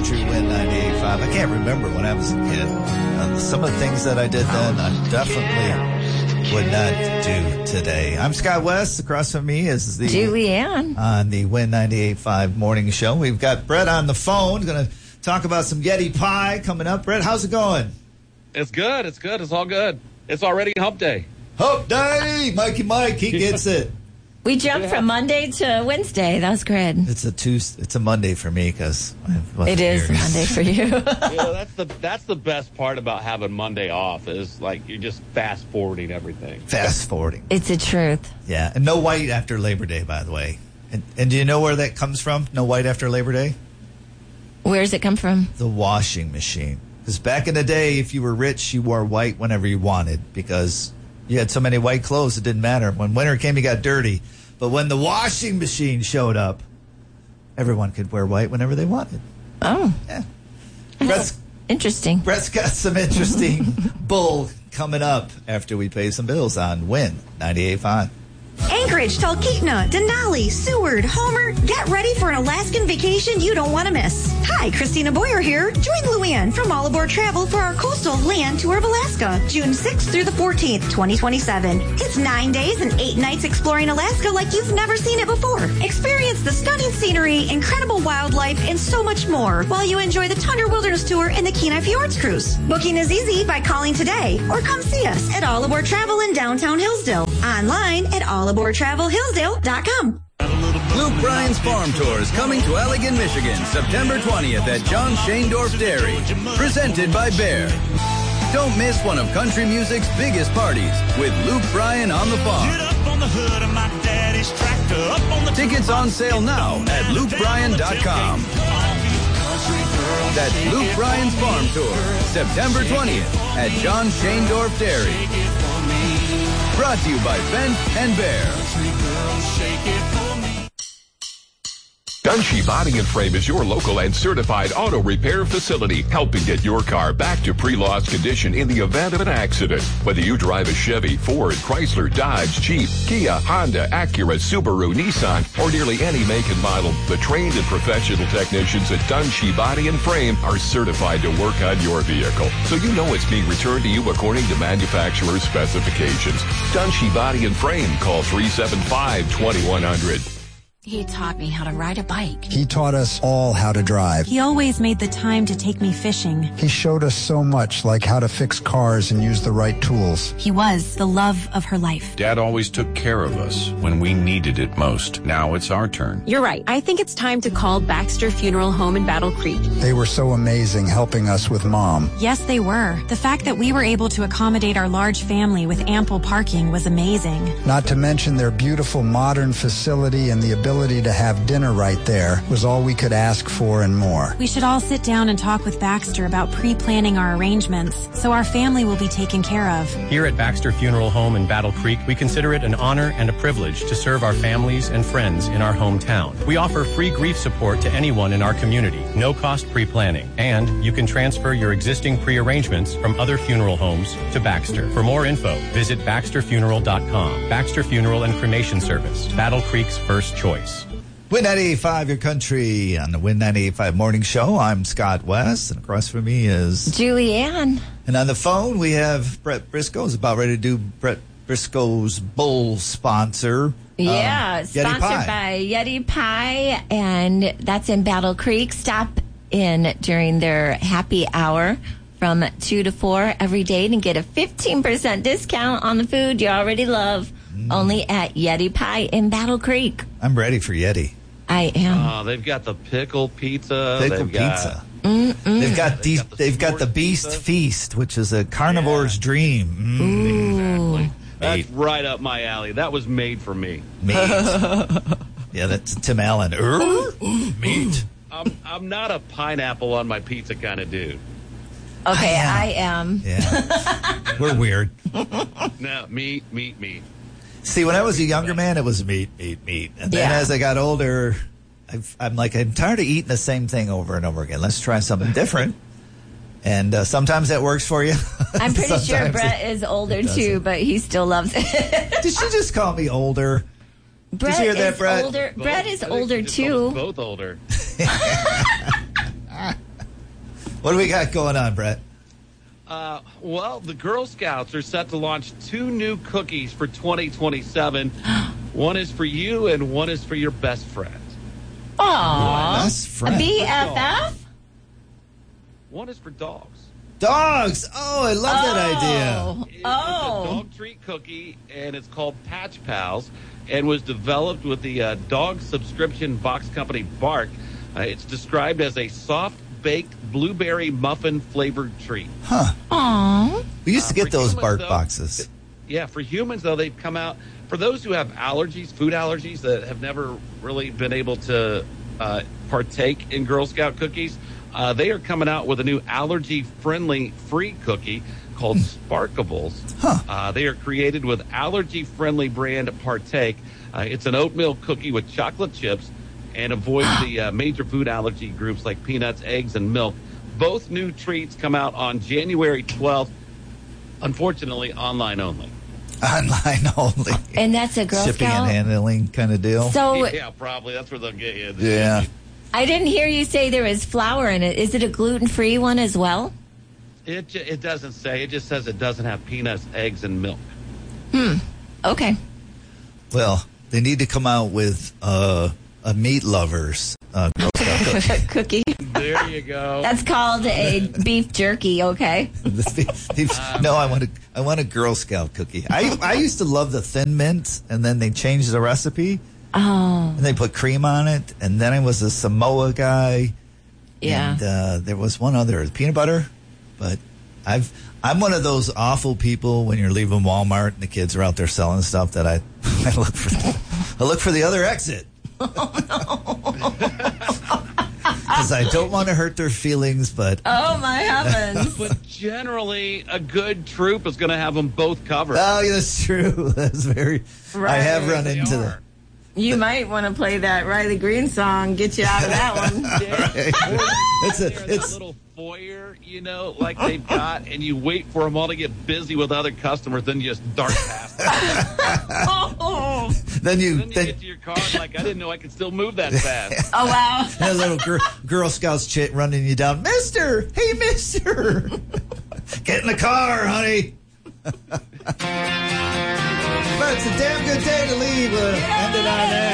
Country, Win 98.5. I can't remember when I was a kid. Some of the things that I did then, I definitely would not do today. I'm Scott West. Across from me is the Julianne on the Win 98.5 morning show. We've got Brett on the phone. Going to talk about some Yeti pie coming up. Brett, how's it going? It's good. It's good. It's all good. It's already hump day. Hump day! Mikey Mike, he gets it. We jumped from Monday to Wednesday. That was good. It's a Monday for me because it is Monday for you. That's the best part about having Monday off is like you're just fast forwarding everything. Fast forwarding. It's the truth. Yeah, and no white after Labor Day, by the way. And do you know where that comes from? No white after Labor Day? Where does it come from? The washing machine. Because back in the day, if you were rich, you wore white whenever you wanted because you had so many white clothes, it didn't matter. When winter came, you got dirty. But when the washing machine showed up, everyone could wear white whenever they wanted. Oh. Yeah. Interesting. Brett's got some interesting bull coming up after we pay some bills on Win 98.5. Anchorage, Talkeetna, Denali, Seward, Homer. Get ready for an Alaskan vacation you don't want to miss. Hi, Christina Boyer here. Join Luann from All Aboard Travel for our coastal land tour of Alaska, June 6th through the 14th, 2027. It's 9 days and 8 nights exploring Alaska like you've never seen it before. Experience the stunning scenery, incredible wildlife, and so much more while you enjoy the Tundra Wilderness Tour and the Kenai Fjords Cruise. Booking is easy by calling today or come see us at All Aboard Travel in downtown Hillsdale. Online at allaboardtravelhillsdale.com. Luke Bryan's Farm Tour is coming to Allegan, Michigan, September 20th at John Shaindorf Dairy. Presented by Bear. Don't miss one of country music's biggest parties with Luke Bryan on the farm. Tickets on sale now at lukebryan.com. That's Luke Bryan's Farm Tour, September 20th at John Shaindorf Dairy. Brought to you by Fendt and Bear. Dunshee Body and Frame is your local and certified auto repair facility, helping get your car back to pre-loss condition in the event of an accident. Whether you drive a Chevy, Ford, Chrysler, Dodge, Jeep, Kia, Honda, Acura, Subaru, Nissan, or nearly any make and model, the trained and professional technicians at Dunshee Body and Frame are certified to work on your vehicle, so you know it's being returned to you according to manufacturer's specifications. Dunshee Body and Frame. Call 375-2100. He taught me how to ride a bike. He taught us all how to drive. He always made the time to take me fishing. He showed us so much, like how to fix cars and use the right tools. He was the love of her life. Dad always took care of us when we needed it most. Now it's our turn. You're right. I think it's time to call Baxter Funeral Home in Battle Creek. They were so amazing helping us with Mom. Yes, they were. The fact that we were able to accommodate our large family with ample parking was amazing. Not to mention their beautiful modern facility and the ability to have dinner right there was all we could ask for and more. We should all sit down and talk with Baxter about pre-planning our arrangements so our family will be taken care of. Here at Baxter Funeral Home in Battle Creek, we consider it an honor and a privilege to serve our families and friends in our hometown. We offer free grief support to anyone in our community, no cost pre-planning, and you can transfer your existing pre-arrangements from other funeral homes to Baxter. For more info, visit baxterfuneral.com. Baxter Funeral and Cremation Service, Battle Creek's first choice. Win 98.5, your country on the Win 98.5 morning show. I'm Scott West, and across from me is Julianne. And on the phone, we have Brett Briscoe. Is about ready to do Brett Briscoe's Bull sponsor. Yeah, sponsored by Yeti Pie, and that's in Battle Creek. Stop in during their happy hour from 2 to 4 every day and get a 15% discount on the food you already love. Only at Yeti Pie in Battle Creek. I'm ready for Yeti. I am. Oh, they've got the pickle pizza. They've got the Beast Feast, which is a carnivore's dream. Exactly. That's right up my alley. That was made for me. Meat. Yeah, that's Tim Allen. Meat. I'm not a pineapple on my pizza kind of dude. Okay, I am. Yeah. We're weird. No, meat. See, when I was a younger man, it was meat. And then as I got older, I'm tired of eating the same thing over and over again. Let's try something different. And sometimes that works for you. I'm pretty sure Brett is older too, but he still loves it. Did she just call me older? Brett Did you hear that, is Brett? older. Brett is older too. Both older. What do we got going on, Brett? Well, the Girl Scouts are set to launch 2 new cookies for 2027. One is for you and one is for your best friend. Aww. Best friend. A BFF? One is for dogs. Dogs. Oh, I love that idea. It's a dog treat cookie, and it's called Patch Pals, and was developed with the dog subscription box company Bark. It's described as a soft-baked blueberry muffin-flavored treat. Huh. Aww. We used to get those humans, Bark though, boxes. Yeah, for humans, though, they've come out. For those who have allergies, food allergies, that have never really been able to partake in Girl Scout cookies, they are coming out with a new allergy-friendly free cookie called Sparkables. Huh. They are created with allergy-friendly brand Partake. It's an oatmeal cookie with chocolate chips and avoids the major food allergy groups like peanuts, eggs, and milk. Both new treats come out on January 12th. Unfortunately, online only. Online only. And that's a Girl Shipping Scout? and handling kind of deal. So Yeah, probably. That's where they'll get you. Yeah. I didn't hear you say there was flour in it. Is it a gluten-free one as well? It doesn't say. It just says it doesn't have peanuts, eggs, and milk. Okay. Well, they need to come out with a meat lovers Girl Scout cookie. Cookie. There you go. That's called a beef jerky, okay? No, I want a Girl Scout cookie. I used to love the Thin Mint, and then they changed the recipe. Oh. And they put cream on it, and then I was a Samoa guy. Yeah. And there was one other, peanut butter. But I'm one of those awful people when you're leaving Walmart and the kids are out there selling stuff that I look for the other exit. Because I don't want to hurt their feelings, but Oh, my heavens. But generally, a good troop is going to have them both covered. oh, yeah, that's true. That's very. I have run into that. You might want to play that Riley Green song, get you out of that one. It's That little foyer, like they've got, and you wait for them all to get busy with other customers, then you just dart past them. Then you get to your car and like, I didn't know I could still move that fast. Oh, wow. a little Girl Scouts chit running you down. Mister! Hey, mister! Get in the car, honey! But it's a damn good day to leave. End it on there.